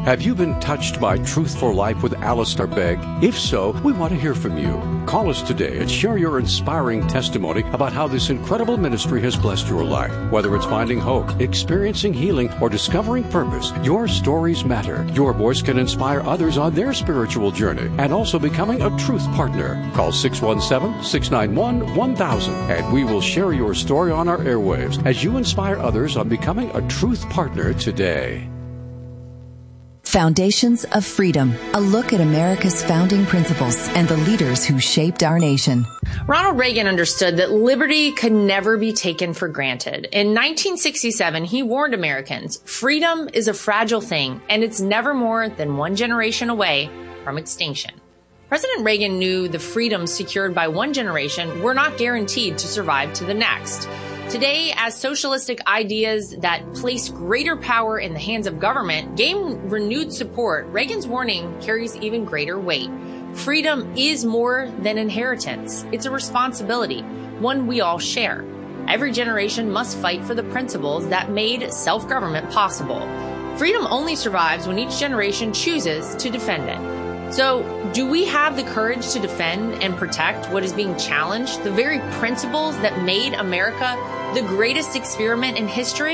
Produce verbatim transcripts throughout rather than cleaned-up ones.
Have you been touched by Truth for Life with Alistair Begg? If so, we want to hear from you. Call us today and share your inspiring testimony about how this incredible ministry has blessed your life. Whether it's finding hope, experiencing healing, or discovering purpose, your stories matter. Your voice can inspire others on their spiritual journey and also becoming a truth partner. Call six one seven, six nine one, one thousand and we will share your story on our airwaves as you inspire others on becoming a truth partner today. Foundations of Freedom, a look at America's founding principles and the leaders who shaped our nation. Ronald Reagan understood that liberty could never be taken for granted. In nineteen sixty-seven, he warned Americans, freedom is a fragile thing, and it's never more than one generation away from extinction. President Reagan knew the freedoms secured by one generation were not guaranteed to survive to the next. Today, as socialistic ideas that place greater power in the hands of government gain renewed support, Reagan's warning carries even greater weight. Freedom is more than inheritance. It's a responsibility, one we all share. Every generation must fight for the principles that made self-government possible. Freedom only survives when each generation chooses to defend it. So, do we have the courage to defend and protect what is being challenged, the very principles that made America the greatest experiment in history?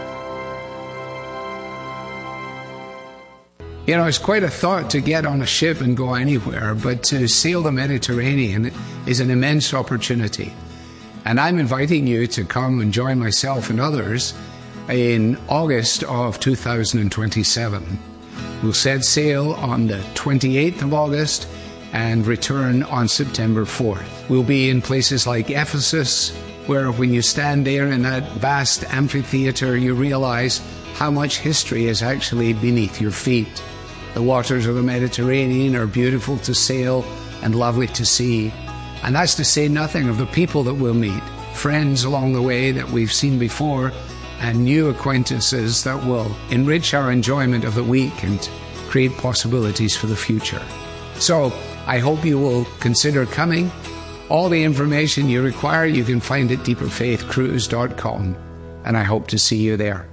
You know, it's quite a thought to get on a ship and go anywhere, but to sail the Mediterranean is an immense opportunity. And I'm inviting you to come and join myself and others in August of two thousand twenty-seven. We'll set sail on the twenty-eighth of August and return on September fourth. We'll be in places like Ephesus, where when you stand there in that vast amphitheater, you realize how much history is actually beneath your feet. The waters of the Mediterranean are beautiful to sail and lovely to see. And that's to say nothing of the people that we'll meet, friends along the way that we've seen before, and new acquaintances that will enrich our enjoyment of the week and create possibilities for the future. So I hope you will consider coming. All the information you require you can find at deeper faith cruise dot com, and I hope to see you there.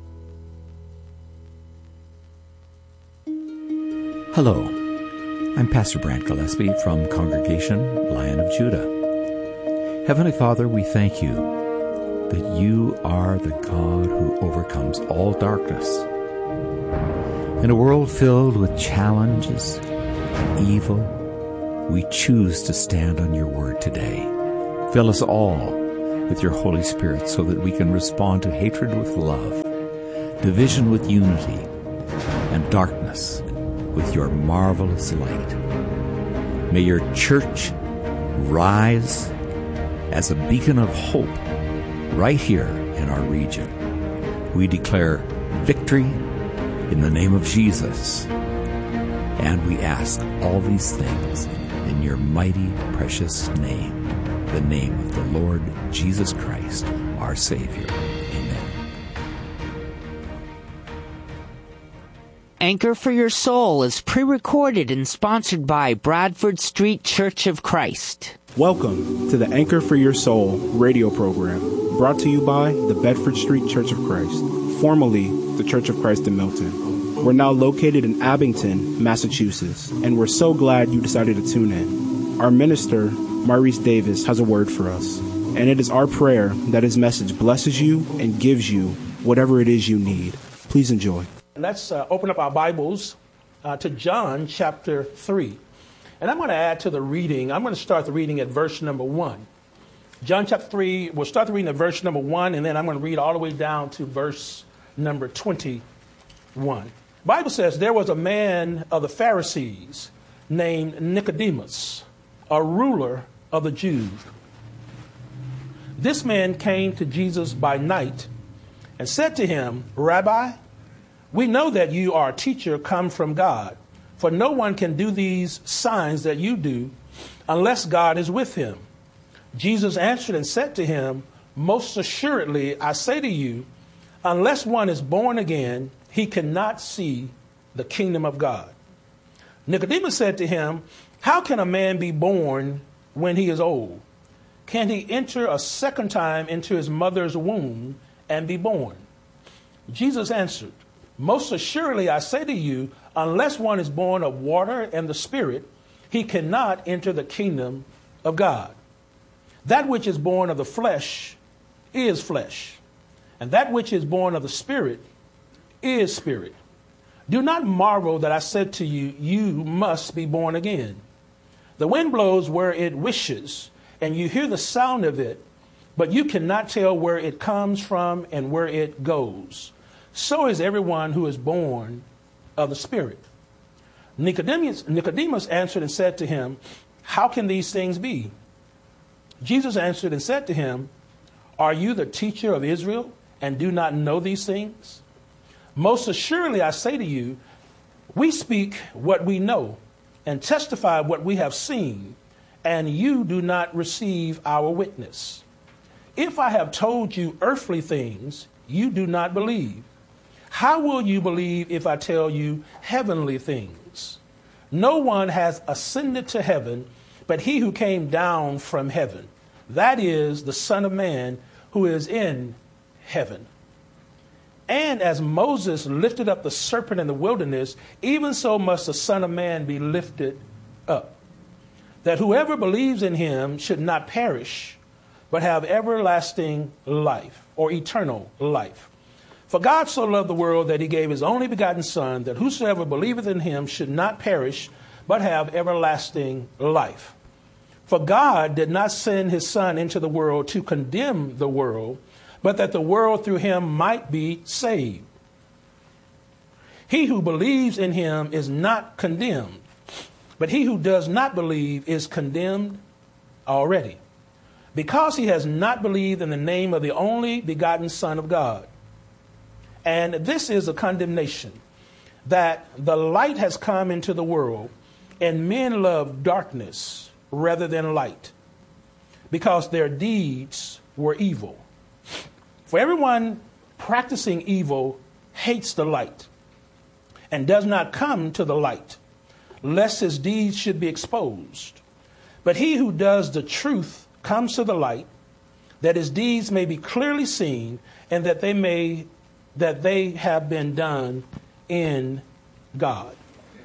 Hello, I'm Pastor Brant Gillespie from Congregation Lion of Judah. Heavenly Father, we thank you that you are the God who overcomes all darkness. In a world filled with challenges and evil, we choose to stand on your word today. Fill us all with your Holy Spirit so that we can respond to hatred with love, division with unity, and darkness with your marvelous light. May your church rise as a beacon of hope right here in our region. We declare victory in the name of Jesus. And we ask all these things in your mighty, precious name, the name of the Lord Jesus Christ, our Savior. Amen. Anchor for Your Soul is pre-recorded and sponsored by Bradford Street Church of Christ. Welcome to the Anchor for Your Soul radio program, brought to you by the Bedford Street Church of Christ, formerly the Church of Christ in Milton. We're now located in Abington, Massachusetts, and we're so glad you decided to tune in. Our minister, Maurice Davis, has a word for us, and it is our prayer that his message blesses you and gives you whatever it is you need. Please enjoy. Let's uh, open up our Bibles uh, to John chapter three. And I'm going to add to the reading. I'm going to start the reading at verse number one. John chapter three, we'll start the reading at verse number one, and then I'm going to read all the way down to verse number twenty-one. The Bible says, there was a man of the Pharisees named Nicodemus, a ruler of the Jews. This man came to Jesus by night and said to him, Rabbi, we know that you are a teacher come from God, for no one can do these signs that you do unless God is with him. Jesus answered and said to him, most assuredly, I say to you, unless one is born again, he cannot see the kingdom of God. Nicodemus said to him, how can a man be born when he is old? Can he enter a second time into his mother's womb and be born? Jesus answered, Most assuredly, I say to you, unless one is born of water and the Spirit, he cannot enter the kingdom of God. That which is born of the flesh is flesh, and that which is born of the Spirit is spirit. Do not marvel that I said to you, you must be born again. The wind blows where it wishes, and you hear the sound of it, but you cannot tell where it comes from and where it goes. So is everyone who is born of the Spirit. Nicodemus, Nicodemus answered and said to him, how can these things be? Jesus answered and said to him, are you the teacher of Israel and do not know these things? Most assuredly, I say to you, we speak what we know and testify what we have seen, and you do not receive our witness. If I have told you earthly things, you do not believe. How will you believe if I tell you heavenly things? No one has ascended to heaven, but he who came down from heaven, that is the Son of Man who is in heaven. And as Moses lifted up the serpent in the wilderness, even so must the Son of Man be lifted up, that whoever believes in him should not perish, but have everlasting life, or eternal life. For God so loved the world that he gave his only begotten Son, that whosoever believeth in him should not perish, but have everlasting life. For God did not send his Son into the world to condemn the world, but that the world through him might be saved. He who believes in him is not condemned, but he who does not believe is condemned already, because he has not believed in the name of the only begotten Son of God. And this is a condemnation, that the light has come into the world, and men love darkness rather than light, because their deeds were evil. For everyone practicing evil hates the light, and does not come to the light, lest his deeds should be exposed. But he who does the truth comes to the light, that his deeds may be clearly seen, and that they may that they have been done in God.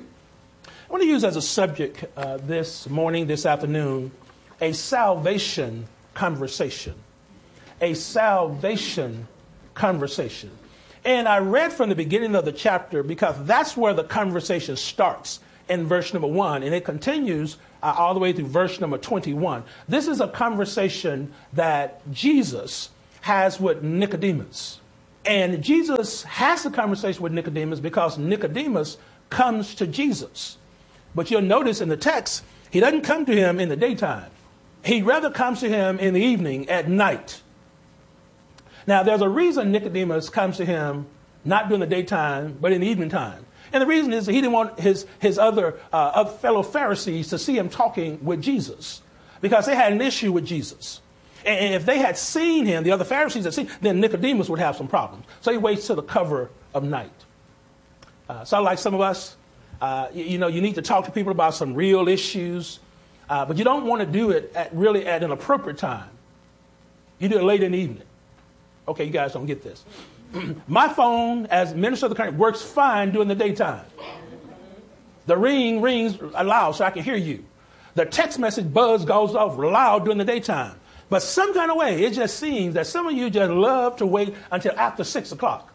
I want to use as a subject uh, this morning, this afternoon, a salvation conversation. A salvation conversation. And I read from the beginning of the chapter because that's where the conversation starts in verse number one, and it continues uh, all the way through verse number twenty-one. This is a conversation that Jesus has with Nicodemus. And Jesus has a conversation with Nicodemus because Nicodemus comes to Jesus. But you'll notice in the text, he doesn't come to him in the daytime. He rather comes to him in the evening, at night. Now, there's a reason Nicodemus comes to him not during the daytime, but in the evening time. And the reason is that he didn't want his, his other, uh, other fellow Pharisees to see him talking with Jesus, because they had an issue with Jesus. And if they had seen him, the other Pharisees had seen, then Nicodemus would have some problems. So he waits till the cover of night. Uh, so like some of us, uh, you, you know, you need to talk to people about some real issues, uh, but you don't want to do it at really at an appropriate time. You do it late in the evening. Okay, you guys don't get this. My phone, as minister of the country, works fine during the daytime. The ring rings loud so I can hear you. The text message buzz goes off loud during the daytime. But some kind of way, it just seems that some of you just love to wait until after six o'clock.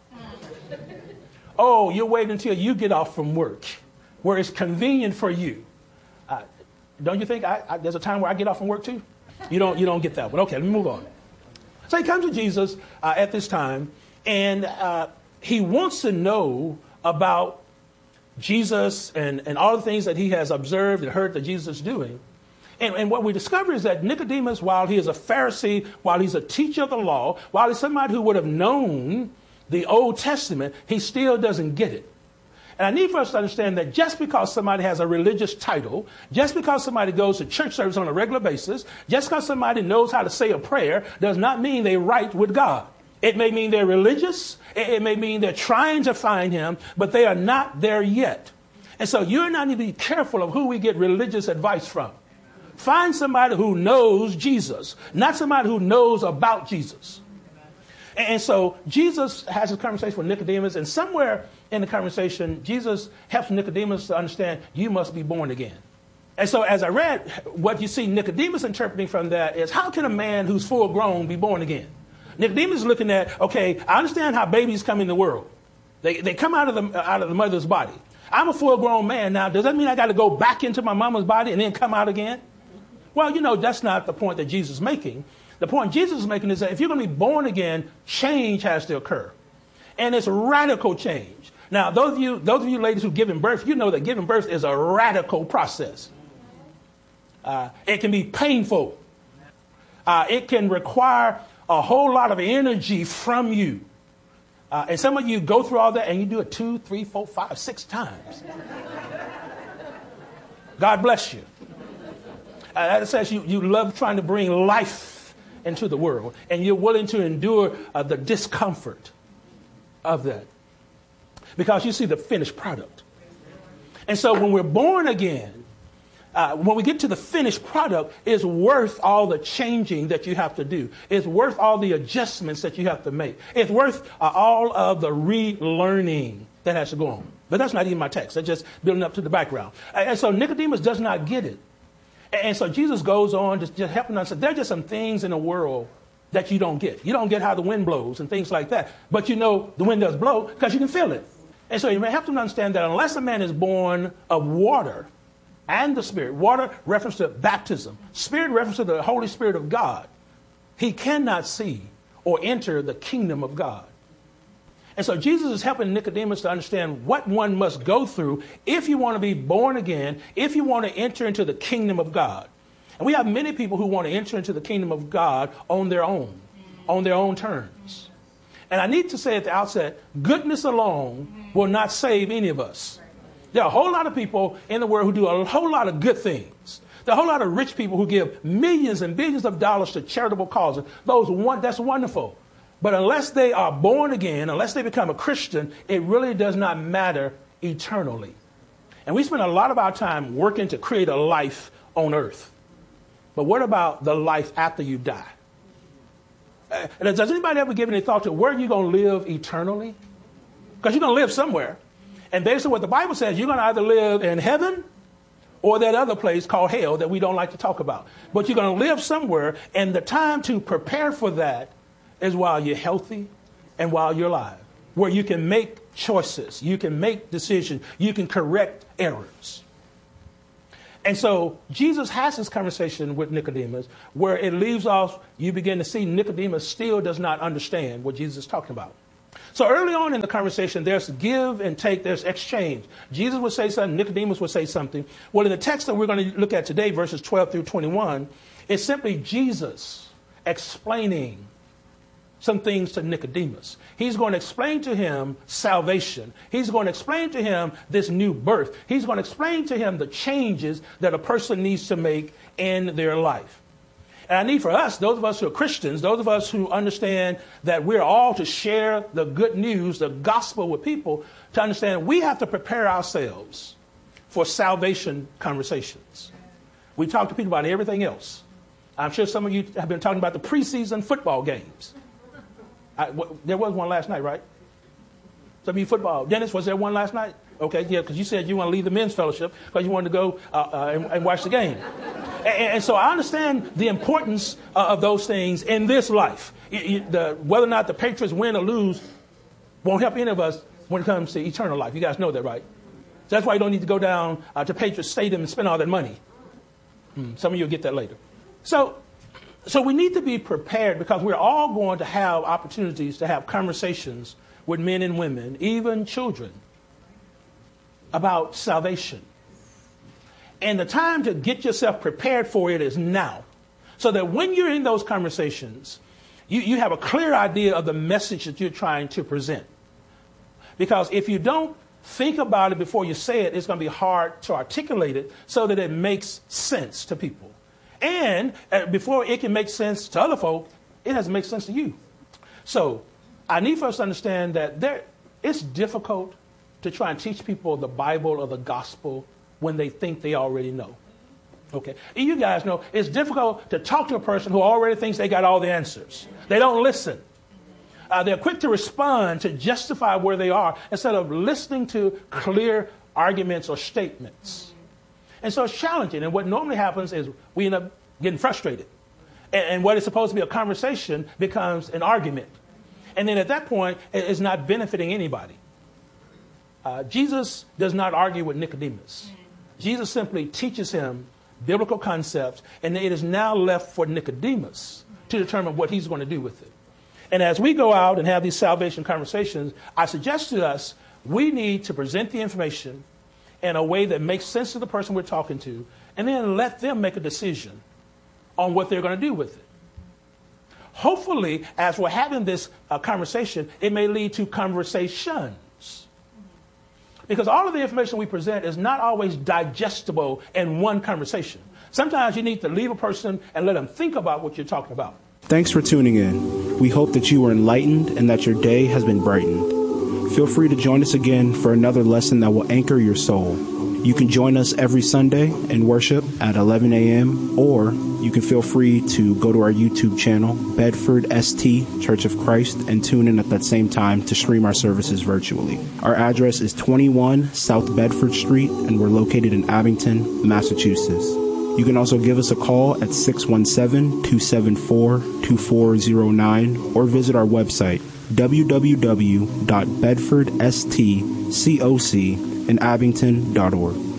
Oh, you're waiting until you get off from work, where it's convenient for you. Uh, don't you think I, I, there's a time where I get off from work too? You don't, you don't get that one. Okay, let me move on. So he comes to Jesus uh, at this time, and uh, he wants to know about Jesus and, and all the things that he has observed and heard that Jesus is doing. And, and what we discover is that Nicodemus, while he is a Pharisee, while he's a teacher of the law, while he's somebody who would have known the Old Testament, he still doesn't get it. And I need for us to understand that just because somebody has a religious title, just because somebody goes to church service on a regular basis, just because somebody knows how to say a prayer, does not mean they're right with God. It may mean they're religious. It may mean they're trying to find him, but they are not there yet. And so you're not need to be careful of who we get religious advice from. Find somebody who knows Jesus, not somebody who knows about Jesus. And so Jesus has a conversation with Nicodemus, and somewhere in the conversation, Jesus helps Nicodemus to understand you must be born again. And so as I read, what you see Nicodemus interpreting from that is, how can a man who's full grown be born again? Nicodemus is looking at, okay, I understand how babies come in the world. They they come out of the out of the mother's body. I'm a full grown man now. Does that mean I got to go back into my mama's body and then come out again? Well, you know, that's not the point that Jesus is making. The point Jesus is making is that if you're going to be born again, change has to occur. And it's radical change. Now, those of you, those of you ladies who've given birth, you know that giving birth is a radical process. Uh, it can be painful. Uh, it can require a whole lot of energy from you. Uh, and some of you go through all that and you do it two, three, four, five, six times. God bless you. Uh, that says you, you love trying to bring life into the world, and you're willing to endure uh, the discomfort of that because you see the finished product. And so when we're born again, uh, when we get to the finished product, it's worth all the changing that you have to do. It's worth all the adjustments that you have to make. It's worth uh, all of the relearning that has to go on. But that's not even my text. That's just building up to the background. And so Nicodemus does not get it. And so Jesus goes on just, just helping us. There are just some things in the world that you don't get. You don't get how the wind blows and things like that. But you know the wind does blow because you can feel it. And so you may have to understand that unless a man is born of water and the Spirit, water reference to baptism, Spirit reference to the Holy Spirit of God, he cannot see or enter the kingdom of God. And so Jesus is helping Nicodemus to understand what one must go through if you want to be born again, if you want to enter into the kingdom of God. And we have many people who want to enter into the kingdom of God on their own, on their own terms. And I need to say at the outset, goodness alone will not save any of us. There are a whole lot of people in the world who do a whole lot of good things. There are a whole lot of rich people who give millions and billions of dollars to charitable causes. Those one, that's wonderful. But unless they are born again, unless they become a Christian, it really does not matter eternally. And we spend a lot of our time working to create a life on earth. But what about the life after you die? Uh, does anybody ever give any thought to where you're going to live eternally? Because you're going to live somewhere. And basically what the Bible says, you're going to either live in heaven or that other place called hell that we don't like to talk about. But you're going to live somewhere, and the time to prepare for that is while you're healthy and while you're alive, where you can make choices, you can make decisions, you can correct errors. And so Jesus has this conversation with Nicodemus where it leaves off, you begin to see Nicodemus still does not understand what Jesus is talking about. So early on in the conversation, there's give and take, there's exchange. Jesus would say something, Nicodemus would say something. Well, in the text that we're going to look at today, verses twelve through twenty-one, it's simply Jesus explaining some things to Nicodemus. He's going to explain to him salvation. He's going to explain to him this new birth. He's going to explain to him the changes that a person needs to make in their life. And I need for us, those of us who are Christians, those of us who understand that we're all to share the good news, the gospel with people, to understand we have to prepare ourselves for salvation conversations. We talk to people about everything else. I'm sure some of you have been talking about the preseason football games. I, w- there was one last night, right? Some of you football. Dennis, was there one last night? Okay, yeah, because you said you want to leave the men's fellowship because you wanted to go uh, uh, and, and watch the game. And, and so I understand the importance uh, of those things in this life. You, you, the, whether or not the Patriots win or lose won't help any of us when it comes to eternal life. You guys know that, right? So that's why you don't need to go down uh, to Patriots Stadium and spend all that money. Hmm, some of you will get that later. So... So we need to be prepared because we're all going to have opportunities to have conversations with men and women, even children, about salvation. And the time to get yourself prepared for it is now. So that when you're in those conversations, you, you have a clear idea of the message that you're trying to present. Because if you don't think about it before you say it, it's going to be hard to articulate it so that it makes sense to people. And uh, before it can make sense to other folk, it has to make sense to you. So I need for us to understand that there, it's difficult to try and teach people the Bible or the gospel when they think they already know. Okay, and you guys know it's difficult to talk to a person who already thinks they got all the answers. They don't listen. Uh, Uh, they're quick to respond to justify where they are instead of listening to clear arguments or statements. And so it's challenging. And what normally happens is we end up getting frustrated. And, and what is supposed to be a conversation becomes an argument. And then at that point, it's not benefiting anybody. Uh, Jesus does not argue with Nicodemus. Jesus simply teaches him biblical concepts, and it is now left for Nicodemus to determine what he's going to do with it. And as we go out and have these salvation conversations, I suggest to us we need to present the information in a way that makes sense to the person we're talking to, and then let them make a decision on what they're going to do with it. Hopefully, as we're having this uh, conversation, it may lead to conversations. Because all of the information we present is not always digestible in one conversation. Sometimes you need to leave a person and let them think about what you're talking about. Thanks for tuning in. We hope that you were enlightened and that your day has been brightened. Feel free to join us again for another lesson that will anchor your soul. You can join us every Sunday in worship at eleven a.m. or you can feel free to go to our YouTube channel, Bedford S T Church of Christ, and tune in at that same time to stream our services virtually. Our address is twenty-one South Bedford Street, and we're located in Abington, Massachusetts. You can also give us a call at six one seven, two seven four, two four zero nine or visit our website, w w w dot bedford s t coc in abington dot org.